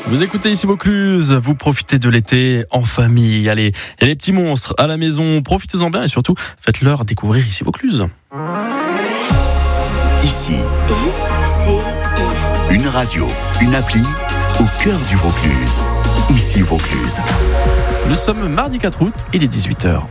Vous écoutez ici Vaucluse, vous profitez de l'été en famille. Allez, il y a les petits monstres à la maison, profitez-en bien et surtout, faites-leur découvrir ici Vaucluse. Ici, une radio, une appli au cœur du Vaucluse. Ici Vaucluse. Nous sommes mardi 4 août, il est 18h.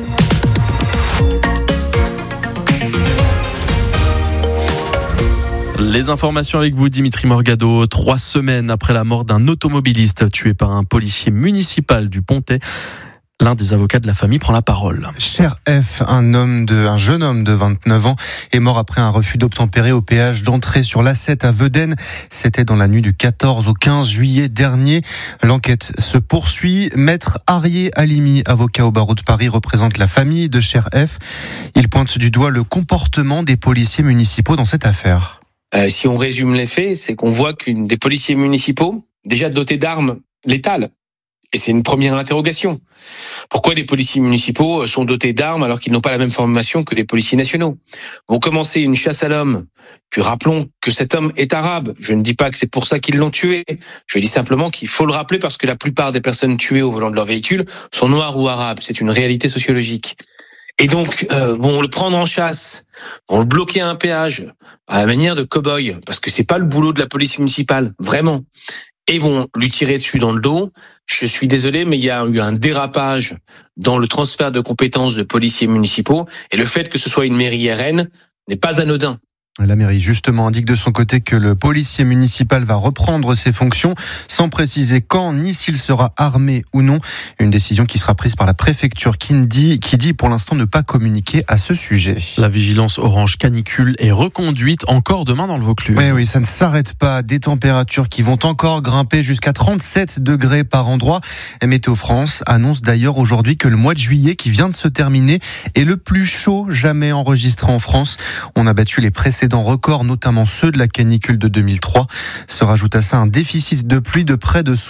Les informations avec vous, Dimitri Morgado. 3 semaines après la mort d'un automobiliste tué par un policier municipal du Pontet, l'un des avocats de la famille prend la parole. Cher F, un jeune homme de 29 ans est mort après un refus d'obtempérer au péage d'entrée sur l'A7 à Veden. C'était dans la nuit du 14 au 15 juillet dernier. L'enquête se poursuit. Maître Arié Halimi, avocat au barreau de Paris, représente la famille de Cher F. Il pointe du doigt le comportement des policiers municipaux dans cette affaire. Si on résume les faits, c'est qu'on voit qu'une des policiers municipaux, déjà dotés d'armes létales, et c'est une première interrogation. Pourquoi des policiers municipaux sont dotés d'armes alors qu'ils n'ont pas la même formation que les policiers nationaux? Vont commencer une chasse à l'homme, puis rappelons que cet homme est arabe. Je ne dis pas que c'est pour ça qu'ils l'ont tué. Je dis simplement qu'il faut le rappeler parce que la plupart des personnes tuées au volant de leur véhicule sont noires ou arabes. C'est une réalité sociologique. Et donc, vont le prendre en chasse, vont le bloquer à un péage, à la manière de cow-boy, parce que c'est pas le boulot de la police municipale, vraiment. Et vont lui tirer dessus dans le dos. Je suis désolé, mais il y a eu un dérapage dans le transfert de compétences de policiers municipaux, et le fait que ce soit une mairie RN n'est pas anodin. La mairie, justement, indique de son côté que le policier municipal va reprendre ses fonctions sans préciser quand ni s'il sera armé ou non. Une décision qui sera prise par la préfecture qui dit pour l'instant ne pas communiquer à ce sujet. La vigilance orange canicule est reconduite encore demain dans le Vaucluse. Oui, ça ne s'arrête pas. Des températures qui vont encore grimper jusqu'à 37 degrés par endroit. Météo France annonce d'ailleurs aujourd'hui que le mois de juillet qui vient de se terminer est le plus chaud jamais enregistré en France. On a battu les précédents records, notamment ceux de la canicule de 2003. Se rajoute à ça un déficit de pluie de près de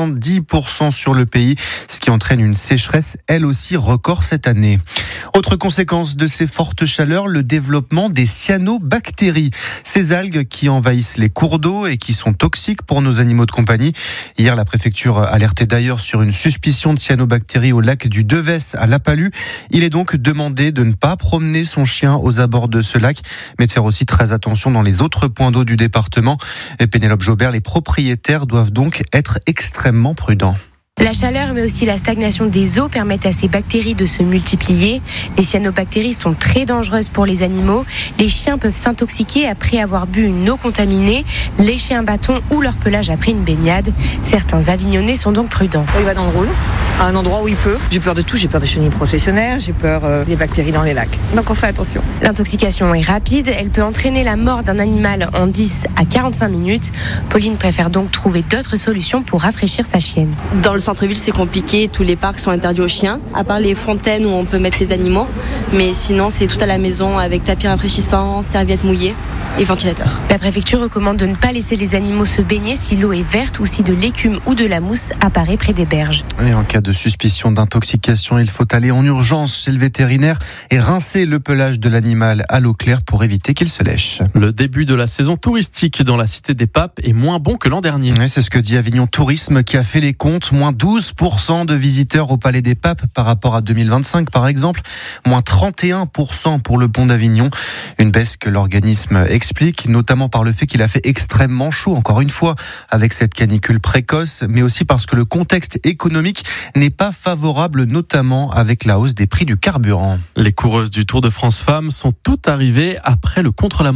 70% sur le pays, ce qui entraîne une sécheresse, elle aussi record cette année. Autre conséquence de ces fortes chaleurs, le développement des cyanobactéries. Ces algues qui envahissent les cours d'eau et qui sont toxiques pour nos animaux de compagnie. Hier, la préfecture alertait d'ailleurs sur une suspicion de cyanobactéries au lac du Devès à La Palue. Il est donc demandé de ne pas promener son chien aux abords de ce lac, mais de faire aussi très attention dans les autres points d'eau du département. Et Pénélope Jaubert, les propriétaires doivent donc être extrêmement prudents. La chaleur mais aussi la stagnation des eaux permettent à ces bactéries de se multiplier. Les cyanobactéries sont très dangereuses pour les animaux. Les chiens peuvent s'intoxiquer après avoir bu une eau contaminée, lécher un bâton ou leur pelage après une baignade. Certains Avignonnais sont donc prudents. Il va dans le rôle, à un endroit où il peut. J'ai peur de tout, j'ai peur des chenilles processionnaires, j'ai peur des bactéries dans les lacs. Donc on fait attention. L'intoxication est rapide, elle peut entraîner la mort d'un animal en 10 à 45 minutes. Pauline préfère donc trouver d'autres solutions pour rafraîchir sa chienne. Dans le centre-ville, c'est compliqué. Tous les parcs sont interdits aux chiens, à part les fontaines où on peut mettre les animaux. Mais sinon, c'est tout à la maison avec tapis rafraîchissant, serviettes mouillées et ventilateur. La préfecture recommande de ne pas laisser les animaux se baigner si l'eau est verte ou si de l'écume ou de la mousse apparaît près des berges. Et en cas de suspicion d'intoxication, il faut aller en urgence chez le vétérinaire et rincer le pelage de l'animal à l'eau claire pour éviter qu'il se lèche. Le début de la saison touristique dans la Cité des Papes est moins bon que l'an dernier. Oui, c'est ce que dit Avignon Tourisme qui a fait les comptes. Moins 12% de visiteurs au Palais des Papes par rapport à 2025 par exemple. Moins 31% pour le pont d'Avignon. Une baisse que l'organisme explique notamment par le fait qu'il a fait extrêmement chaud, encore une fois, avec cette canicule précoce, mais aussi parce que le contexte économique n'est pas favorable, notamment avec la hausse des prix du carburant. Les coureuses du Tour de France Femmes sont toutes arrivées après le contre-la-montre.